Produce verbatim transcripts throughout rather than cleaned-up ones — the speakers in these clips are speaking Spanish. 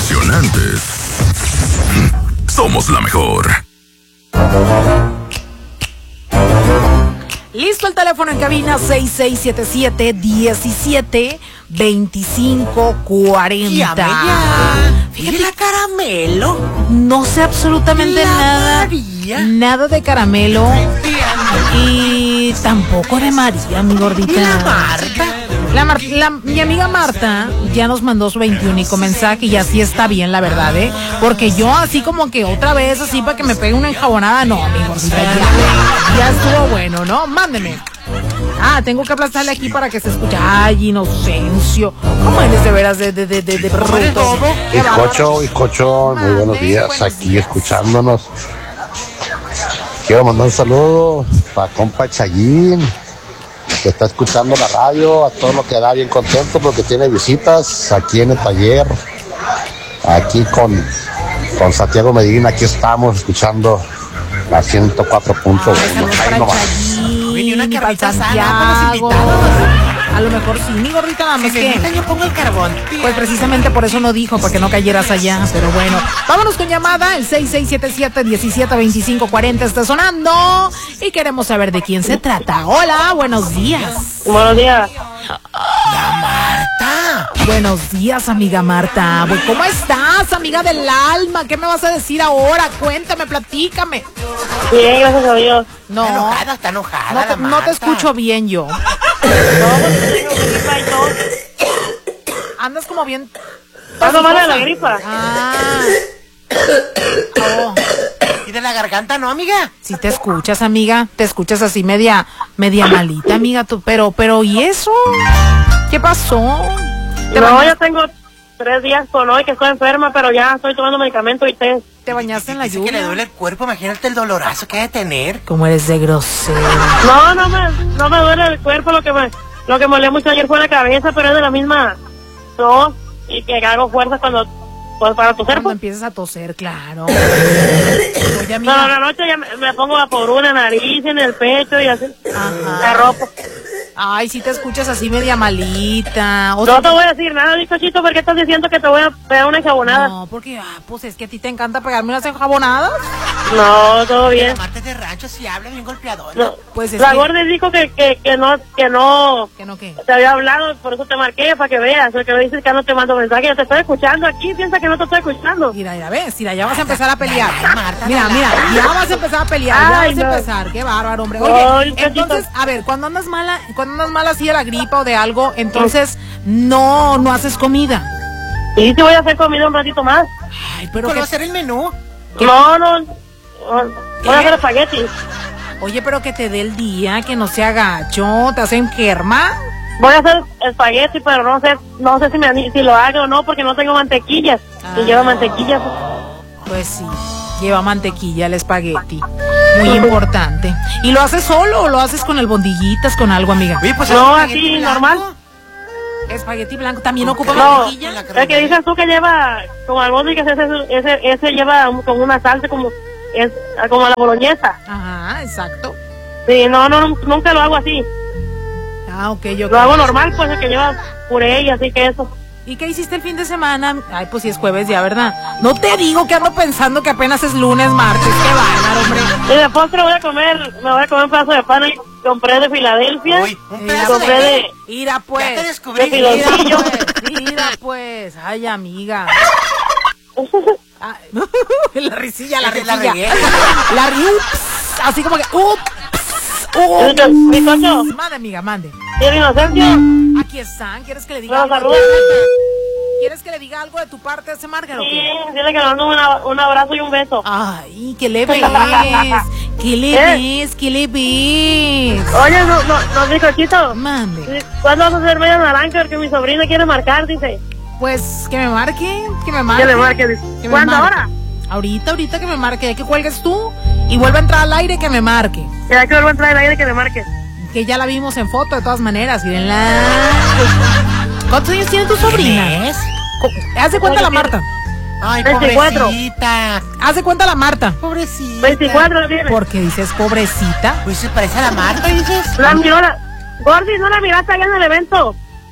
impresionantes. Somos la mejor. Listo el teléfono en cabina seis seis siete siete, diecisiete, veinticinco, cuarenta. Fíjate la caramelo. No sé absolutamente La nada. María. Nada de caramelo. Y tampoco de María, mi gordita. ¿Y la Marta? La Mar- la- mi amiga Marta ya nos mandó su veintiúnico mensaje y así está bien, la verdad, ¿eh? Porque yo así como que otra vez, así para que me pegue una enjabonada, no, mi gordita, ya, ya estuvo bueno, ¿no? Mándeme. Ah, tengo que aplastarle aquí para que se escuche. Ay, Inocencio. ¿Cómo eres de veras de, de, de, de, de bruto? Qué bárbaro. Bizcocho, bizcocho, muy buenos Mande, días, buenos aquí días. escuchándonos. Quiero mandar un saludo para compa Chayín, que está escuchando la radio, a todo lo que da, bien contento porque tiene visitas aquí en el taller, aquí con, con Santiago Medina, aquí estamos escuchando la ciento cuatro punto uno. Saludos Ahí para nomás. Chayín, Oye, una para carnita asada Santiago. para los invitados. A lo mejor sí, mi gordita, nada Si más se que... necesitan, yo pongo el carbón. Pues precisamente por eso no dijo, porque no cayeras allá, pero bueno. Vámonos con llamada, el seis seis siete siete, diecisiete, veinticinco, cuarenta está sonando y queremos saber de quién se trata. Hola, buenos días. Buenos días. La Marta. Buenos días, amiga Marta. Pues, ¿cómo estás, amiga del alma? ¿Qué me vas a decir ahora? Cuéntame, platícame. Bien, gracias a Dios. No, Está enojada, está enojada. no te, la no te Marta. escucho bien yo. No, pues tengo gripa y todo. Andas como bien... Ando mal de la gripa. Ah. Oh. ¿Y de la garganta no, amiga? Si te escuchas, amiga, te escuchas así media, media malita, amiga, tú, pero, pero, ¿y eso? ¿Qué pasó? ¿Te, No, bañaste, ya tengo tres días con hoy que estoy enferma, pero ya estoy tomando medicamento y té. te bañaste en la Dice que le lluvia? duele el cuerpo, imagínate el dolorazo que ha de tener. ¿Cómo eres de grosero? No, no me, no me duele el cuerpo, lo que me, lo que me molía mucho ayer fue la cabeza, pero es de la misma tos y que hago fuerza cuando, pues para toser. Cuando Pues. empiezas a toser, claro. Oye, No, amiga. en la noche ya me, me pongo vaporuna en la nariz, en el pecho y así. Ajá. La ropa. Ay, si te escuchas así media malita. O No sea, te voy a decir nada, bizcochito, porque estás diciendo que te voy a pegar una enjabonada. no, porque, ah, pues es que a ti te encanta pegarme unas enjabonadas. No, todo La bien. Marta es de rancho, si habla bien golpeador. No. Pues es La que- gorda dijo que, que, que no, que no ¿Que no qué? te había hablado, por eso te marqué, para que veas. Porque me dices que no te mando mensaje, yo te estoy escuchando aquí, piensa que no te estoy escuchando. Mira, mira, ves, mira, ya vas a empezar a pelear. Ay, Marta, Mira, dale. mira, ya vas a empezar a pelear, ya Ay, vas a no. empezar. Qué bárbaro, hombre. Ay, Oye, cachito. entonces, a ver, cuando andas mala, cuando andas mala así de la gripa o de algo, entonces no, no haces comida. Y sí voy a hacer comida un ratito más. Ay, pero ¿Cuál que, va a ser el menú? No, no, no, voy a hacer espagueti. oye, pero que te dé el día, que no sea gacho, te hacen germa. Voy a hacer espagueti, pero no sé, no sé si, me, ani- si lo hago o no, porque no tengo mantequilla. Ah. Y lleva mantequilla. Pues sí, lleva mantequilla el espagueti. Muy importante. ¿Y lo haces solo o lo haces con el bondiguitas, con algo, amiga? Oye, pues No, espagueti así, blanco. normal. Espagueti blanco también ocupa No, mantequilla. es que dices tú que lleva, como albóndigas, ese, ese, ese lleva un- como una salsa, como, es, como la boloñesa. Ajá, exacto. Sí, no, no, no, nunca lo hago así. Ah, ok, yo Lo hago normal, pues el que lleva puré y así que eso. ¿Y qué hiciste el fin de semana? Ay, pues si es jueves ya, ¿verdad? No te digo que ando pensando que apenas es lunes, martes. Qué bárbaro, hombre. Y de postre voy a comer, me voy a comer un pedazo de pan y compré de Filadelfia. Uy, un Mira, pedazo compré de... de, Ira Ya pues. te descubrí. de Mira piloncillo. pues. Mira pues. Ay, amiga. Ay, la risilla, la Esa es la risilla. regué. La ri- ups, así como que ups, ups. Mi cocho, Mande, amiga, mande. ¿tiene inocencia? Aquí están. ¿Quieres que le diga No, algo? saludos. ¿Quieres que le diga algo de tu parte a ese Márgaro? Sí, dile que le mando una- un abrazo y un beso. Ay, ¿qué le ves? ¿Qué le ¿Eh? ves? ¿Qué le ves? Oye, no, no, no, mi cochito. Mande. ¿Cuándo vas a hacer media naranja? Porque mi sobrina quiere marcar, dice. Pues que me marque, que me marque. Que le marque, dice. que me ¿Cuándo marque. ahora? Ahorita, ahorita que me marque, ya que cuelgues tú y vuelva a entrar al aire que me marque. Que hay que volver a entrar el aire que le marque. Que ya la vimos en foto de todas maneras, mírenla. ¿Cuántos años tiene tu sobrina? ¿Es? Co- Haz de cuenta la Marta. Ay, veinticuatro. pobrecita. Haz de cuenta la Marta. Pobrecita. veinticuatro tiene. ¿Por qué dices pobrecita? Pues se parece a la Marta, dices. La miró la... Gordy, ¿no la miraste allá en el evento?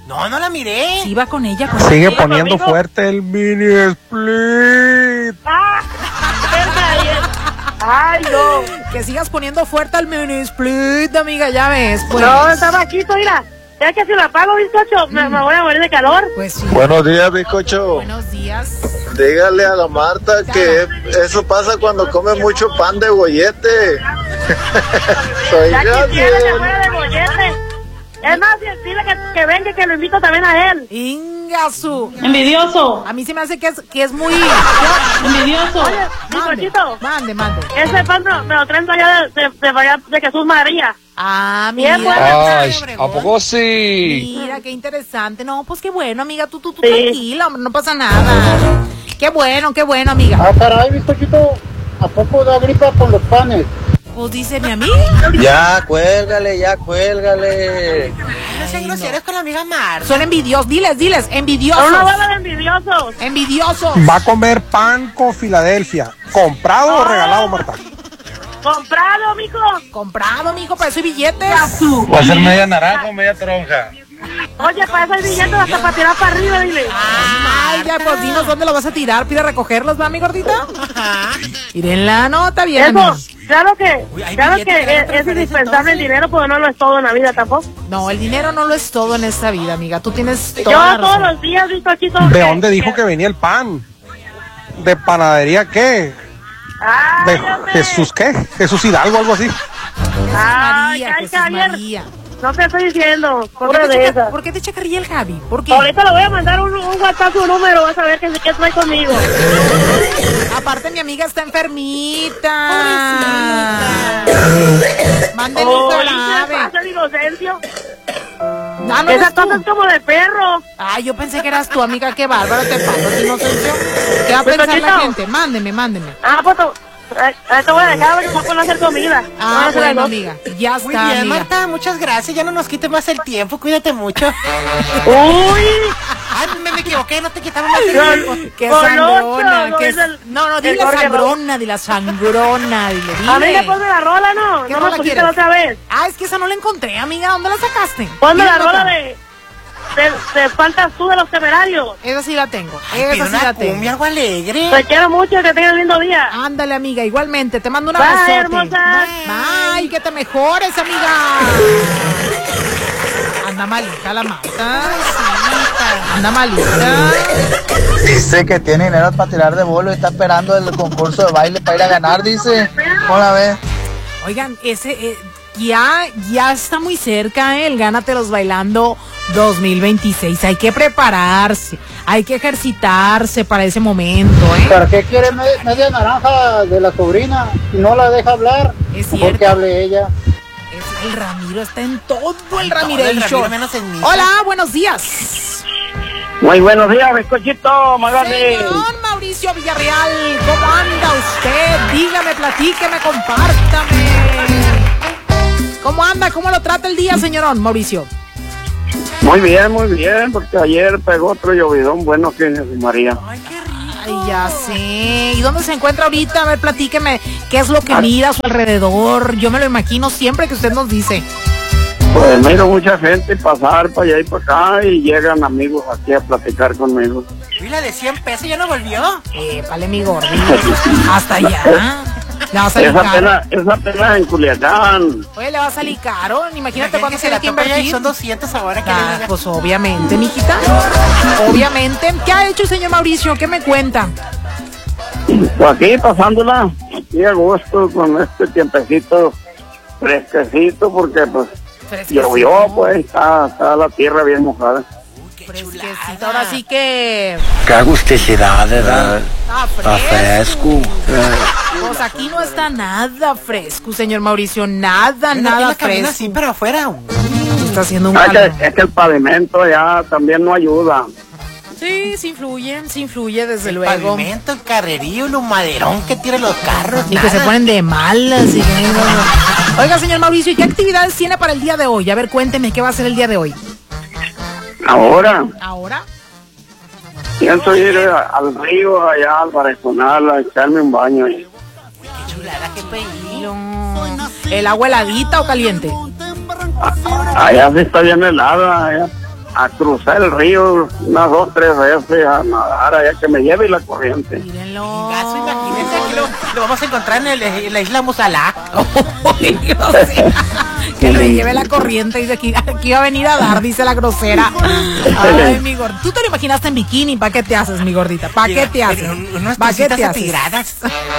No, no la miré. Sí, va con ella. Con Sigue ella. poniendo fuerte el mini split. ¡Ah! Verga, bien. ¡Ay, no! Que sigas poniendo fuerte al mini split, amiga, ya ves. Pues, No, está bajito, mira. Ya que si lo apago, bizcocho, me, me voy a morir de calor. pues sí. Buenos días, bizcocho. Buenos días. Dígale a la Marta que eso pasa cuando come mucho pan de bollete. Soy Ya quisiera que Gabriel. fuera de bollete. Es más, dile que, que venga, que lo invito también a él. Ingasu. Envidioso. A mí se me hace que es, que es muy... Envidioso. Oye, Mande, bizcochito, mande, mande. ese pan me, me lo traen de allá de, de, de, allá de Jesús María. Ah, Bien, mira. bueno. Ay, ¿a poco sí? Mira, qué interesante. No, pues qué bueno, amiga. Tú, tú, tú, Sí. tranquila, hombre, no pasa nada. Qué bueno, qué bueno, amiga. Ah, caray, bizcochito, ¿a poco da gripa con los panes? Pues dice mi amiga. Ya, cuélgale, ya, cuélgale. No sean groseros con la amiga Marta. Son envidiosos. Diles, diles, Son una envidiosos. bola de envidiosos. Envidiosos. Va a comer pan con Filadelfia. ¿Comprado o regalado, Marta? Comprado, mijo. Comprado, mijo, para ese billete. Va a ser media naranja o media tronja. Oye, para eso hay billetes hasta para tirar para arriba, dile. Ay, ya, pues dinos dónde lo vas a tirar. Pide recogerlos, ¿va, mi gordita? Tírenla, no, está bien, Eso, amiga. claro que, Uy, hay claro que billetes de es, es preferencia, indispensable el entonces. dinero, pero no lo es todo en la vida tampoco. No, el dinero no lo es todo en esta vida, amiga. Tú tienes toda Yo la todos razón. los días, bizcochito. ¿De que- dónde dijo que venía el pan? ¿De panadería qué? Ay, ¿De hombre. Jesús qué? Jesús Hidalgo, algo así. Ay, María, ay, Jesús Javier. María. No te estoy diciendo, ¿Por pobre qué, te de checa- esa. ¿Por qué te chacarría el Javi? ¿Por qué? Ahorita le voy a mandar un, un WhatsApp su número, vas a ver que qué trae conmigo. Aparte, mi amiga está enfermita. Mándele un Oye, jarabe. pasa el inocencio. Ah, no Esa eres tú. cosa es como de perro. Ay, yo pensé que eras tú, amiga. Qué bárbaro te pasas, inocencio. ¿Qué va a pensar la Bizcochito. gente? Mándeme, mándeme. Ah, pues te, eh, eh, te voy a dejar porque no puedo hacer comida. Van a Ah, hacer bueno, las amiga. Ya Muy está, bien, amiga. Marta, muchas gracias. Ya no nos quite más el tiempo. Cuídate mucho. dos. Uy, Ay, me, me equivoqué. No te quitaba más el Con- tiempo. Qué con sangrona. ocho, qué- es el- No, no, el dile Jorge sangrona, dile sangrona, dile, dile. a mí me ponme la rola, ¿no? ¿Qué No rola me pusiste quieres? la otra vez. Ah, es que esa no la encontré, amiga. ¿Dónde la sacaste? Ponme la Dime rola otra. de... Te, te faltas tú de los temerarios. Esa sí la tengo. Pero Esa sí una la tengo. cumbia, algo alegre. Te quiero mucho, que tengas un lindo día. Ándale, amiga, igualmente. Te mando una Bye, besote. hermosa. Bye, que te mejores, amiga. Anda malita la Marta. Sí, anda malita. Dice que tiene dinero para tirar de bolo y está esperando el concurso de baile para ir a ganar, dice. ¿Cómo la ves? Oigan, ese eh, ya, ya está muy cerca, ¿eh? El Gánatelos Bailando dos mil veintiséis. Hay que prepararse, hay que ejercitarse para ese momento, ¿eh? ¿Para qué quiere me- media naranja de la sobrina y no la deja hablar? Es Mejor cierto. que hable ella. Es el Ramiro, está en todo el el Ramiration. Ramiro, menos en misa. Hola, buenos días. Muy buenos días, bizcochito, Magali. Señor Mauricio Villarreal, ¿cómo anda usted? Dígame, platíqueme, compártame. ¿Cómo anda? ¿Cómo lo trata el día, señorón Mauricio? Muy bien, muy bien, porque ayer pegó otro llovidón bueno que en Jesús María. Ay, qué rico. Ay, ya sé. ¿Y dónde se encuentra ahorita? A ver, platíqueme. ¿Qué es lo que mira a su alrededor? Yo me lo imagino siempre que usted nos dice. Pues miro mucha gente pasar para allá y para acá y llegan amigos aquí a platicar conmigo. ¿Y la de cien pesos ya no volvió? Eh, vale, mi gordito. Hasta allá. Le va a salir Esa caro. pena, esa pena en Culiacán. Oye, le va a salir caro. Imagínate cuándo se se la la que topa ya y invertir. son doscientos ahora que le Ah, diga. pues obviamente, mijita. Obviamente. ¿Qué ha hecho, señor Mauricio? ¿Qué me cuenta? Pues aquí pasándola, aquí a gusto con este tiempecito fresquecito porque pues Fresquecito. llovió, pues está, está la tierra bien mojada. Fresquecito. Ahora sí que... Qué agusticidad, ¿verdad? Está fresco. fresco. Pues aquí no está nada fresco, señor Mauricio. Nada, Mira, nada la camina fresco. así, pero afuera. Está haciendo un Ah, calor. que- es que el pavimento ya también no ayuda. Sí, sí influye, sí influye, desde El luego. pavimento, el carrerío, el humaderón que tiran los carros. Y que se nada. ponen de malas. Y que- Oiga, señor Mauricio, ¿y qué actividades tiene para el día de hoy? A ver, cuénteme, ¿qué va a hacer el día de hoy? Ahora ¿Ahora? pienso ir a- al río allá al Barezonal a echarme un baño. ahí. Qué chulada, qué pedí. ¿El agua heladita o caliente? Allá sí está bien helada. Allá. a cruzar el río unas dos, tres veces a nadar allá que me lleve la corriente. Mírenlo. Gaso, imagínense que lo, lo vamos a encontrar en, el, en la isla Musalá. O sea, que le lleve la corriente, dice aquí, aquí va a venir a dar, dice la grosera. Ay, mi gordita. ¿Tú te lo imaginaste en bikini? ¿Para qué te haces, mi gordita? ¿Para qué te haces? Unas ¿Para qué te haces? atiradas.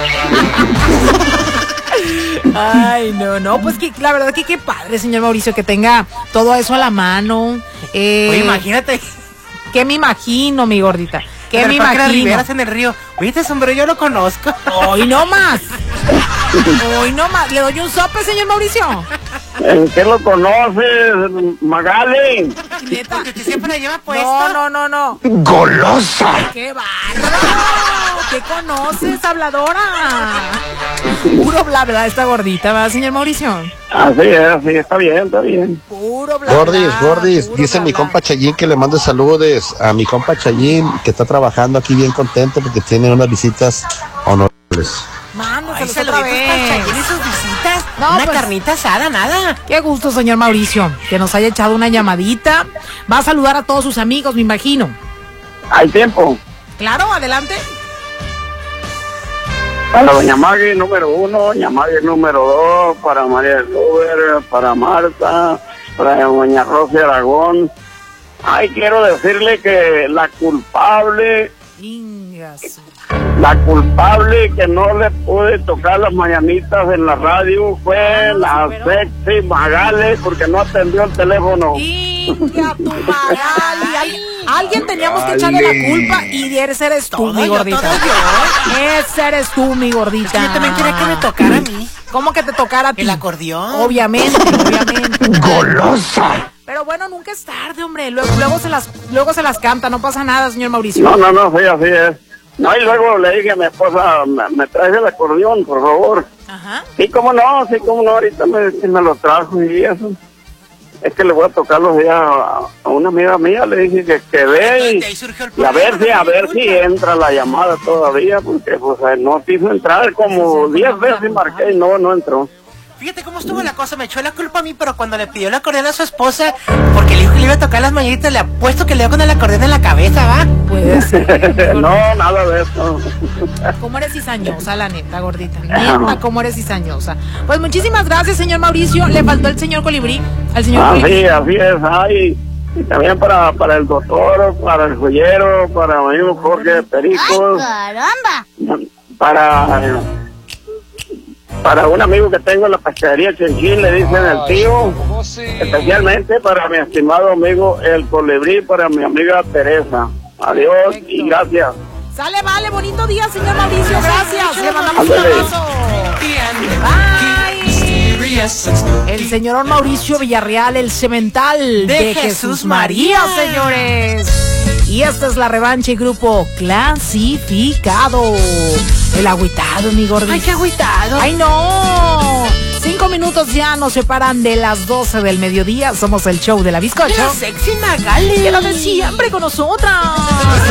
Ay, no, no, pues que la verdad que qué padre, señor Mauricio, que tenga todo eso a la mano. Eh, Oye, imagínate. ¿Qué me imagino, mi gordita? ¿Qué En me el Parque Las imagino? Riberas en el río. Oye, este sombrero yo lo conozco. Hoy no más. Hoy no más. ¿Le doy un sope, señor Mauricio? ¿En qué lo conoces, Magali? Neta. Porque usted siempre la lleva puesto. No, no, no, no. ¡Golosa! ¡Qué bárbaro! ¿Qué conoces, habladora? Puro bla bla esta gordita, ¿verdad, señor Mauricio? Así es, así está bien, está bien. Puro bla bla. Gordis, Gordis, puro dice bla, mi bla. compa Chayín que le mande saludos a mi compa Chayín, que está trabajando aquí bien contento porque tiene unas visitas honorables. Ay, Mándeselos otra saluditos para vez. Chayín y sus visitas. No, Una pues- carnita asada, nada. Qué gusto, señor Mauricio, que nos haya echado una llamadita. Va a saludar a todos sus amigos, me imagino. Hay tiempo. Claro, adelante. Para doña Maggie número uno, doña Maggie número dos, para María del Uber, para Marta, para doña Rosy Aragón. Ay, quiero decirle que la culpable, Ingas. la culpable que no le pude tocar las mañanitas en la radio fue la sexy Magali porque no atendió el teléfono. Inga, tu Magali. Al- Alguien teníamos que echarle la culpa y ese eres tú, Todo mi yo, gordita. todo yo. Ese eres tú, mi gordita. Yo también quería que me tocara a mí. ¿Cómo que te tocara a ti? El acordeón. Obviamente, obviamente. ¡Golosa! Pero bueno, nunca es tarde, hombre. Luego, luego se las, luego se las canta, no pasa nada, señor Mauricio. No, no, no, sí, así es. No, y luego le dije a mi esposa, me, me traes el acordeón, por favor. Ajá. Sí, cómo no, sí, cómo no, ahorita me, me lo trajo y eso. Es que le voy a tocar los días a, a una amiga mía, le dije que, que ve y, De ahí surgió el y a ver si, problema, a no ver me si culpa. entra la llamada todavía, porque pues eh, no quiso entrar, como diez veces marqué y no, no entró. Fíjate cómo estuvo la cosa, me echó la culpa a mí, pero cuando le pidió el acordeón a su esposa, porque le dijo que le iba a tocar las mañanitas, le apuesto que le dio con el acordeón en la cabeza, ¿va? Puede ser. No, nada de eso. ¿Cómo eres cizañosa, la neta, gordita? Neta, ¿cómo eres cizañosa? Pues muchísimas gracias, señor Mauricio. Le faltó el señor Colibrí. Al señor Así, Colibrí. así es, ay, y también para, para el doctor, para el joyero, para mi amigo Jorge Pericos. ¡Caramba! Para para un amigo que tengo en la pescadería Chinchín, le dicen el tío, especialmente para mi estimado amigo el Colibrí, para mi amiga Teresa. Adiós y gracias. Sale, vale, bonito día, señor Mauricio. Gracias. Le mandamos un Ándale. abrazo. Bye. El señor Mauricio Villarreal, el cemental de, De Jesús Jesús María, María. señores. Y esta es la revancha y grupo clasificado. El agüitado, mi gordito. Ay, qué agüitado. ¡Ay, no! Cinco minutos ya nos separan de las doce del mediodía. Somos el show de la bizcocho. La sexy Magali. Que lo de siempre con nosotras.